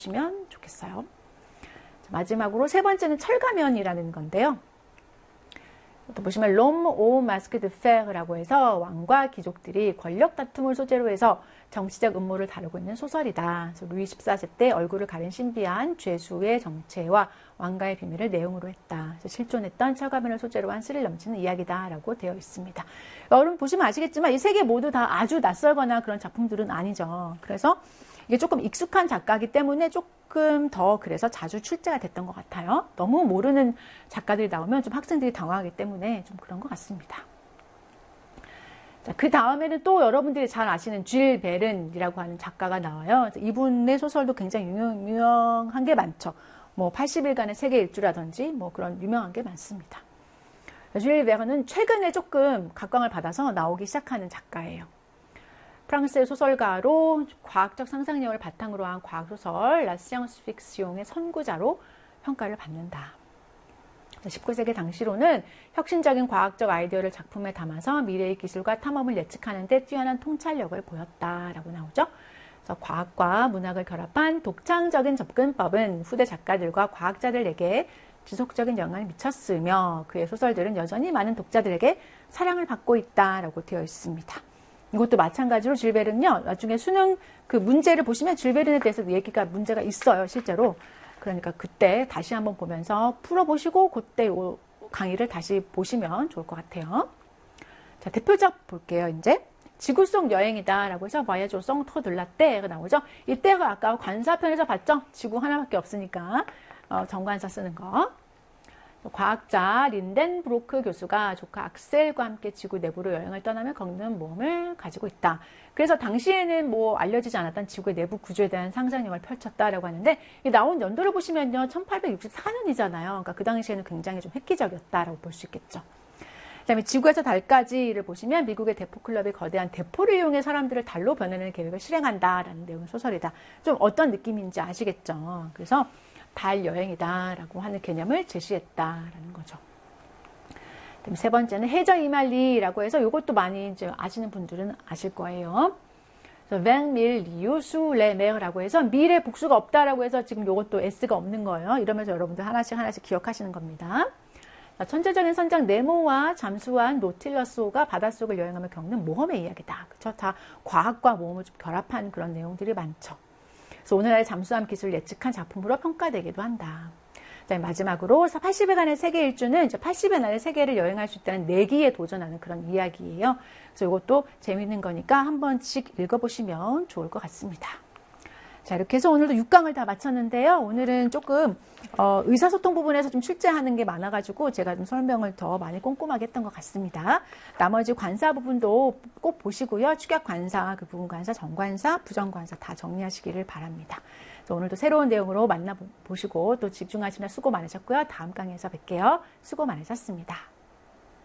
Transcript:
보시면 좋겠어요. 마지막으로 세 번째는 철가면이라는 건데요. 또 보시면 롬 오 마스크 드 페르라고 해서 왕과 귀족들이 권력 다툼을 소재로 해서 정치적 음모를 다루고 있는 소설이다. 그래서 루이 14세 때 얼굴을 가린 신비한 죄수의 정체와 왕가의 비밀을 내용으로 했다. 그래서 실존했던 철가면을 소재로 한 스릴 넘치는 이야기다라고 되어 있습니다. 여러분 보시면 아시겠지만 이 세 개 모두 다 아주 낯설거나 그런 작품들은 아니죠. 그래서 이게 조금 익숙한 작가이기 때문에 조금 더 그래서 자주 출제가 됐던 것 같아요. 너무 모르는 작가들이 나오면 좀 학생들이 당황하기 때문에 좀 그런 것 같습니다. 자, 그 다음에는 또 여러분들이 잘 아시는 줄 베른이라고 하는 작가가 나와요. 이분의 소설도 굉장히 유명한 게 많죠. 뭐 80일간의 세계 일주라든지 뭐 그런 유명한 게 많습니다. 줄 베른은 최근에 조금 각광을 받아서 나오기 시작하는 작가예요. 프랑스의 소설가로 과학적 상상력을 바탕으로 한 과학소설 라 시앙스 픽시옹의 선구자로 평가를 받는다. 19세기 당시로는 혁신적인 과학적 아이디어를 작품에 담아서 미래의 기술과 탐험을 예측하는 데 뛰어난 통찰력을 보였다라고 나오죠. 그래서 과학과 문학을 결합한 독창적인 접근법은 후대 작가들과 과학자들에게 지속적인 영향을 미쳤으며 그의 소설들은 여전히 많은 독자들에게 사랑을 받고 있다라고 되어 있습니다. 이것도 마찬가지로 줄 베른은요, 나중에 수능 그 문제를 보시면 줄 베른에 대해서 얘기가 문제가 있어요, 실제로. 그러니까 그때 다시 한번 보면서 풀어보시고 그때 이 강의를 다시 보시면 좋을 것 같아요. 자, 대표작 볼게요, 이제. 지구 속 여행이다라고 해서 바야조 송토 들라떼가 나오죠. 이때가 아까 관사편에서 봤죠? 지구 하나밖에 없으니까 정관사 쓰는 거. 과학자 린덴브로크 교수가 조카 악셀과 함께 지구 내부로 여행을 떠나며 겪는 모험을 가지고 있다. 그래서 당시에는 뭐 알려지지 않았던 지구의 내부 구조에 대한 상상력을 펼쳤다라고 하는데 이 나온 연도를 보시면요 1864년이잖아요. 그러니까 그 당시에는 굉장히 좀 획기적이었다라고 볼 수 있겠죠. 그다음에 지구에서 달까지를 보시면 미국의 대포클럽이 거대한 대포를 이용해 사람들을 달로 보내는 계획을 실행한다라는 내용의 소설이다. 좀 어떤 느낌인지 아시겠죠. 그래서 달 여행이다라고 하는 개념을 제시했다라는 거죠. 그다음에 세 번째는 해저 이말리라고 해서 이것도 많이 이제 아시는 분들은 아실 거예요. 그래서 뱅밀 리우수 레메라고 해서 밀의 복수가 없다라고 해서 지금 이것도 S가 없는 거예요. 이러면서 여러분들 하나씩 기억하시는 겁니다. 천재적인 선장 네모와 잠수한 노틸러스호가 바닷속을 여행하며 겪는 모험의 이야기다. 그렇죠? 다 과학과 모험을 좀 결합한 그런 내용들이 많죠. 그래서 오늘날의 잠수함 기술을 예측한 작품으로 평가되기도 한다. 그다음에 마지막으로 80일간의 세계 일주는 이제 80일 안에 세계를 여행할 수 있다는 내기에 도전하는 그런 이야기예요. 그래서 이것도 재밌는 거니까 한 번씩 읽어보시면 좋을 것 같습니다. 자, 이렇게 해서 오늘도 6강을 다 마쳤는데요. 오늘은 조금 의사소통 부분에서 좀 출제하는 게 많아가지고 제가 좀 설명을 더 많이 꼼꼼하게 했던 것 같습니다. 나머지 관사 부분도 꼭 보시고요. 축약 관사, 그 부분 관사, 정관사, 부정관사 다 정리하시기를 바랍니다. 그래서 오늘도 새로운 내용으로 만나보시고 또 집중하시느라 수고 많으셨고요. 다음 강의에서 뵐게요. 수고 많으셨습니다.